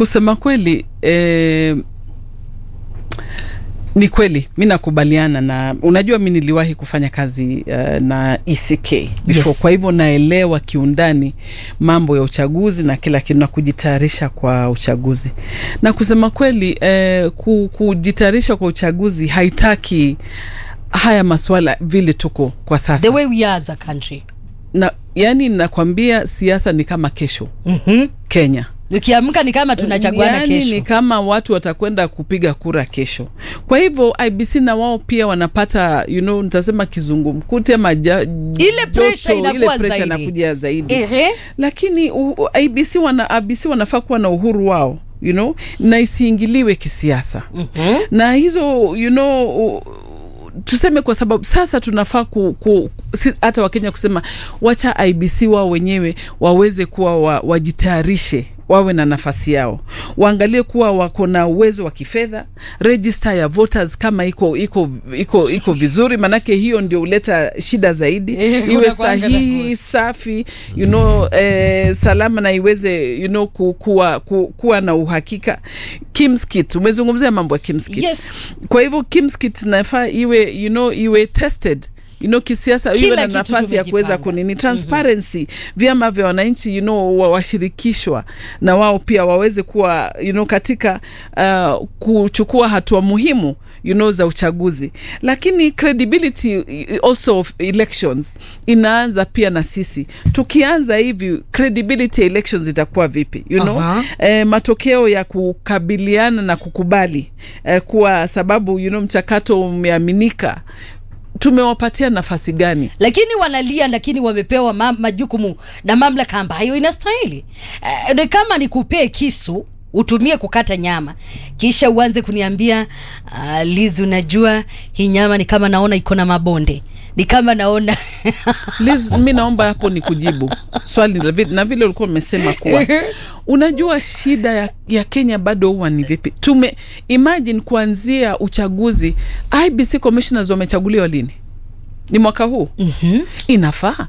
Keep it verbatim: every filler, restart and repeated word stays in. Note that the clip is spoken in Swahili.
Kusema kweli eh, ni kweli mimi nakubaliana na unajua mimi niliwahi kufanya kazi uh, na E C K before, yes. Kwa hivyo naelewa kiundani mambo ya uchaguzi na kila kitu na kujitayarisha kwa uchaguzi. Na kusema kweli eh, kujitayarisha kwa uchaguzi haitaki haya maswala vile tuko kwa sasa. The way we are as a country. Na yani nakwambia siasa ni kama kesho. Mhm. Kenya. Ukiamka ni kama tunachaguana yani kesho. Ni kama watu watakwenda kupiga kura kesho. Kwa hivyo I B C na wao pia wanapata, you know, nitasema kizungumkuti ama ja, ile pressure inakuwa pressure zaidi. inakuja zaidi. Ehe. Lakini uh, I B C wana I B C wanafaa kuwa na uhuru wao, you know, na isiingiliwe kisiasa. Mhm. Na hizo, you know, uh, tuseme kwa sababu sasa tunafaa ku, ku si, hata Wakenya kusema wacha I B C wao wenyewe waweze kuwa wa, wajitayarishe, wawe na nafasi yao, waangalie kuwa wako na uwezo wa kifedha, register ya voters kama iko iko iko iko vizuri, manake hiyo ndio uleta shida zaidi. Iwe sahihi, safi, you know, eh, salama na iweze, you know, ku, kuwa, ku, kuwa na uhakika. Kimskit, umezungumzia mambo ya Kimskit. Yes. Kwa hivyo Kimskit nafaa iwe, you know, iwe tested, you know, kisiasa, iwe na nafasi ya kuweza kunini, transparency, mm-hmm. Vyama vya wananchi, you know, washirikishwa na wao pia waweze kuwa, you know, katika uh, kuchukua hatua muhimu, you know, za uchaguzi. Lakini credibility also of elections inaanza pia na sisi. Tukianza hivi, credibility elections itakuwa vipi, you know? Uh-huh. Eh, matokeo ya kukabiliana na kukubali eh, kuwa sababu, you know, mchakato umeaminika, tumewapatia nafasi gani? Lakini wanalia, lakini wamepewa ma- majukumu na mamlaka ambayo inastahili. E, kama ni kupee kisu utumie kukata nyama, kisha uanze kuniambia uh, Liz, unajua hii nyama ni kama naona iko na mabonde, ni kama naona Liz, mimi naomba hapo ni kujibu swali na vile ulikuwa umesema kuwa unajua shida ya, ya Kenya bado huwa ni vipi. Tume imagine kuanzia uchaguzi I B C commissioners wamechaguliwa lini? Ni mwaka huu. Mhm. Inafaa